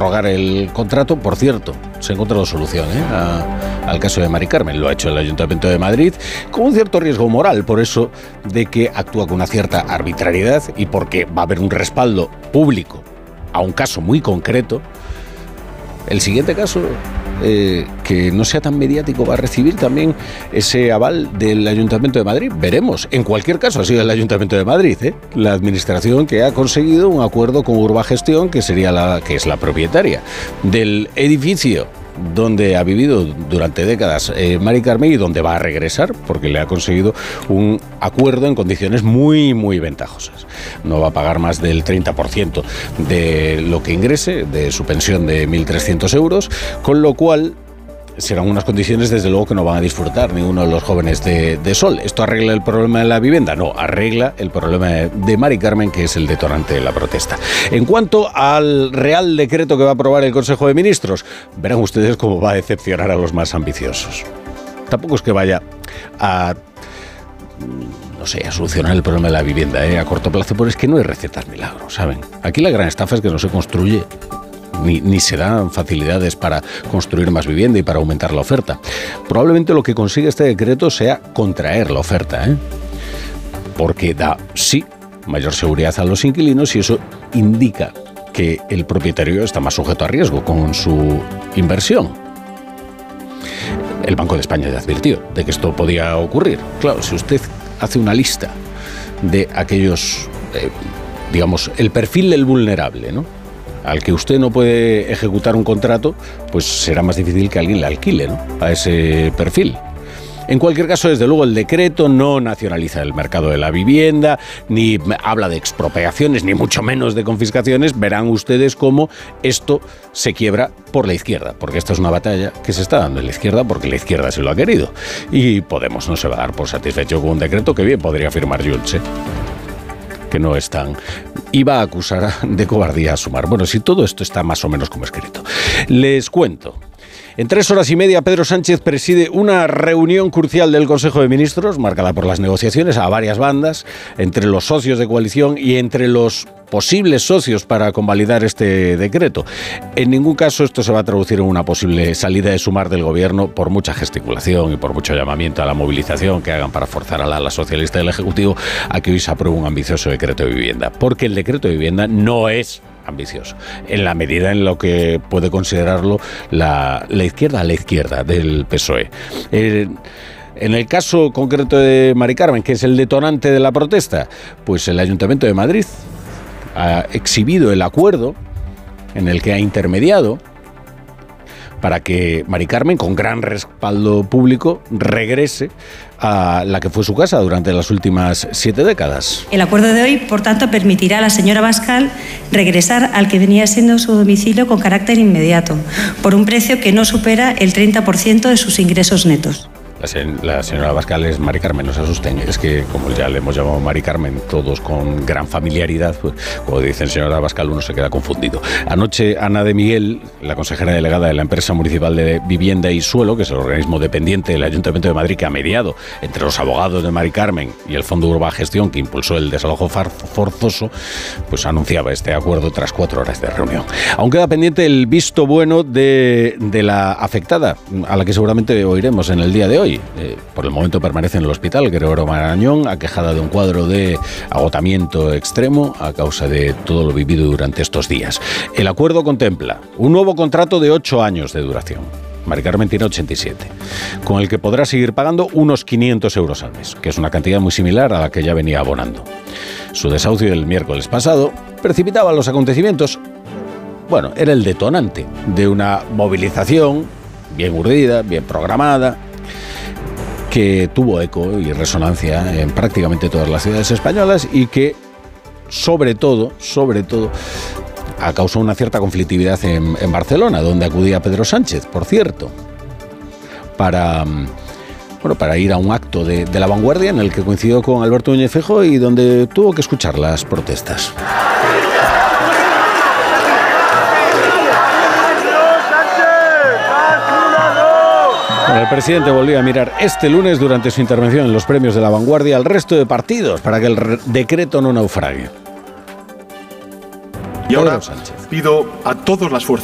prorrogar el contrato. Por cierto, se ha encontrado solución al caso de Mari Carmen. Lo ha hecho el Ayuntamiento de Madrid con un cierto riesgo moral, por eso de que actúa con una cierta arbitrariedad y porque va a haber un respaldo público a un caso muy concreto. El siguiente caso, que no sea tan mediático, va a recibir también ese aval del Ayuntamiento de Madrid. Veremos. En cualquier caso, ha sido el Ayuntamiento de Madrid, la administración que ha conseguido un acuerdo con Urbagestión, que es la propietaria del edificio donde ha vivido durante décadas Mari Carmen y donde va a regresar, porque le ha conseguido un acuerdo en condiciones muy, muy ventajosas. No va a pagar más del 30% de lo que ingrese, de su pensión de 1.300 euros, con lo cual serán unas condiciones desde luego que no van a disfrutar ninguno de los jóvenes de Sol. ¿Esto arregla el problema de la vivienda? No, arregla el problema de Mari Carmen, que es el detonante de la protesta. En cuanto al Real Decreto que va a aprobar el Consejo de Ministros, verán ustedes cómo va a decepcionar a los más ambiciosos. Tampoco es que vaya a solucionar el problema de la vivienda a corto plazo, pero es que no hay recetas milagros, ¿saben? Aquí la gran estafa es que no se construye ni se dan facilidades para construir más vivienda y para aumentar la oferta. Probablemente lo que consigue este decreto sea contraer la oferta, porque da, sí, mayor seguridad a los inquilinos y eso indica que el propietario está más sujeto a riesgo con su inversión. El Banco de España ya advirtió de que esto podía ocurrir. Claro, si usted hace una lista de aquellos, el perfil del vulnerable, ¿no?, al que usted no puede ejecutar un contrato, pues será más difícil que alguien le alquile, ¿no?, a ese perfil. En cualquier caso, desde luego, el decreto no nacionaliza el mercado de la vivienda, ni habla de expropiaciones, ni mucho menos de confiscaciones. Verán ustedes cómo esto se quiebra por la izquierda, porque esta es una batalla que se está dando en la izquierda porque la izquierda se lo ha querido. Y Podemos no se va a dar por satisfecho con un decreto que bien podría firmar Junts, que no es tan... Iba a acusar de cobardía a Sumar. Bueno, si todo esto está más o menos como escrito. Les cuento. En 3 horas y media, Pedro Sánchez preside una reunión crucial del Consejo de Ministros, marcada por las negociaciones a varias bandas, entre los socios de coalición y entre los posibles socios para convalidar este decreto. En ningún caso esto se va a traducir en una posible salida de Sumar del gobierno, por mucha gesticulación y por mucho llamamiento a la movilización que hagan para forzar a la ala socialista del Ejecutivo a que hoy se apruebe un ambicioso decreto de vivienda. Porque el decreto de vivienda no es ambicioso, en la medida en lo que puede considerarlo la izquierda del PSOE. En el caso concreto de Mari Carmen, que es el detonante de la protesta, pues el Ayuntamiento de Madrid ha exhibido el acuerdo en el que ha intermediado para que Mari Carmen, con gran respaldo público, regrese a la que fue su casa durante las últimas 7 décadas. El acuerdo de hoy, por tanto, permitirá a la señora Abascal regresar al que venía siendo su domicilio con carácter inmediato, por un precio que no supera el 30% de sus ingresos netos. La señora Abascal es Mari Carmen, no se asusten, es que como ya le hemos llamado Mari Carmen todos con gran familiaridad, pues cuando dicen señora Abascal uno se queda confundido. Anoche Ana de Miguel, la consejera delegada de la empresa municipal de Vivienda y Suelo, que es el organismo dependiente del Ayuntamiento de Madrid que ha mediado entre los abogados de Mari Carmen y el Fondo Urbagestión que impulsó el desalojo forzoso, pues anunciaba este acuerdo tras 4 horas de reunión. Aún queda pendiente el visto bueno de la afectada, a la que seguramente oiremos en el día de hoy. Por el momento permanece en el hospital Gregorio Marañón, aquejada de un cuadro de agotamiento extremo a causa de todo lo vivido durante estos días. El acuerdo contempla un nuevo contrato de 8 años de duración. Mari Carmen tiene 87, con el que podrá seguir pagando unos 500 euros al mes, que es una cantidad muy similar a la que ya venía abonando. Su desahucio del miércoles pasado precipitaba los acontecimientos. Bueno, era el detonante de una movilización bien urdida, bien programada, que tuvo eco y resonancia en prácticamente todas las ciudades españolas y que, sobre todo, ha causado una cierta conflictividad en Barcelona, donde acudía Pedro Sánchez, por cierto, para ir a un acto de La Vanguardia en el que coincidió con Alberto Núñez Feijóo y donde tuvo que escuchar las protestas. El presidente volvió a mirar este lunes durante su intervención en los premios de La Vanguardia al resto de partidos para que el decreto no naufrague. Y ahora pido a todas las fuerzas